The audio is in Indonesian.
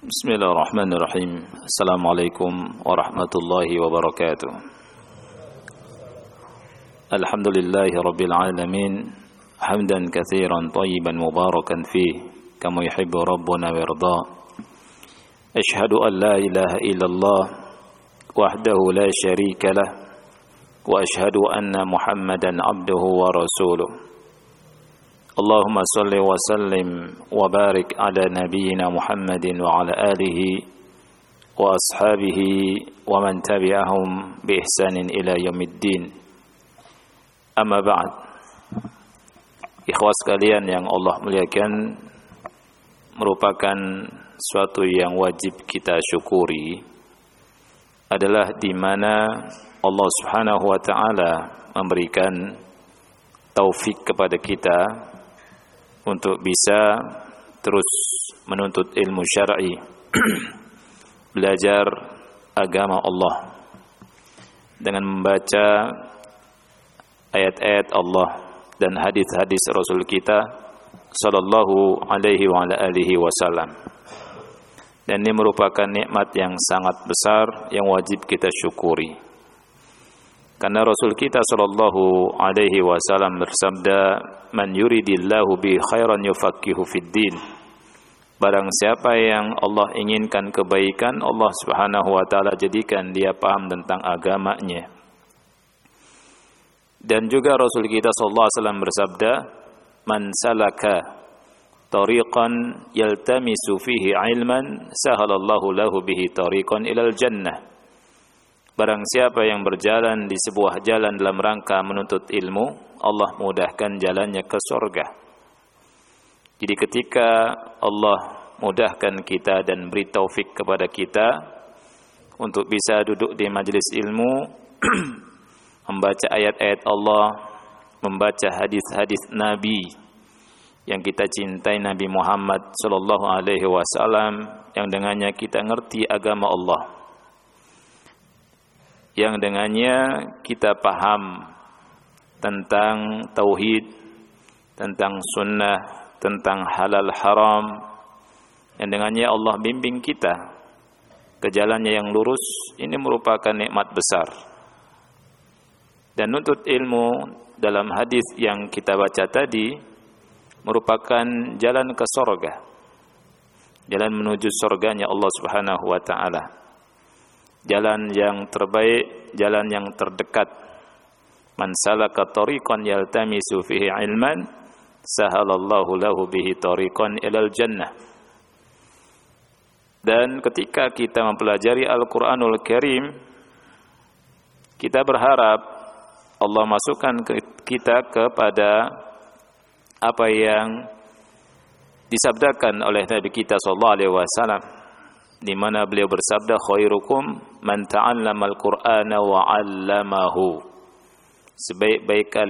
Bismillahirrahmanirrahim. Assalamualaikum warahmatullahi wabarakatuh. Alhamdulillahi rabbil alamin. Hamdan katsiran tayyiban mubarakan fih kama yuhibbu rabbuna wa yarda. Ashhadu an la ilaha illallah wahdahu la syarika lah wa ashhadu anna Muhammadan abduhu wa rasuluh. Allahumma salli wa sallim wa barik ala nabiyyina Muhammadin wa ala alihi wa ashabihi wa man tabi'ahum bi ihsanin ila yaumiddin. Amma ba'd. Ikhwas sekalian yang Allah muliakan, merupakan suatu yang wajib kita syukuri adalah di mana Allah Subhanahu wa taala memberikan taufik kepada kita untuk bisa terus menuntut ilmu syar'i, belajar agama Allah dengan membaca ayat-ayat Allah dan hadis-hadis Rasul kita sallallahu alaihi wa ala alihi wasallam. Dan ini merupakan nikmat yang sangat besar yang wajib kita syukuri. Karena Rasul kita sallallahu alaihi wasallam bersabda, "Man yuridillahu bi khairan yufaqihu fid din." Barang siapa yang Allah inginkan kebaikan, Allah Subhanahu wa taala jadikan dia paham tentang agamanya. Dan juga Rasul kita sallallahu alaihi wasallam bersabda, "Man salaka tariqan yaltamisu fihi ilman, sahalallahu lahu bihi tariqan ilal jannah." Barang siapa yang berjalan di sebuah jalan dalam rangka menuntut ilmu, Allah mudahkan jalannya ke surga. Jadi ketika Allah mudahkan kita dan beri taufik kepada kita untuk bisa duduk di majelis ilmu, membaca ayat-ayat Allah, membaca hadis-hadis Nabi yang kita cintai, Nabi Muhammad sallallahu alaihi wasallam, yang dengannya kita ngerti agama Allah, yang dengannya kita paham tentang tauhid, tentang sunnah, tentang halal haram, yang dengannya Allah bimbing kita ke jalannya yang lurus. Ini merupakan nikmat besar. Dan nuntut ilmu dalam hadis yang kita baca tadi merupakan jalan ke surga, jalan menuju surganya Allah Subhanahu wa taala. Jalan yang terbaik, jalan yang terdekat. Man salaka tariqan yaltamisu fihi ilman, sahalallahu lahu bihi tariqan ilal jannah. Dan ketika kita mempelajari Al-Qur'anul Karim, kita berharap Allah masukkan kita kepada apa yang disabdakan oleh Nabi kita sallallahu alaihi wasallam, di mana beliau bersabda, khairukum man ta'allama al-Qur'ana wa 'allamahu. Sebaik-baik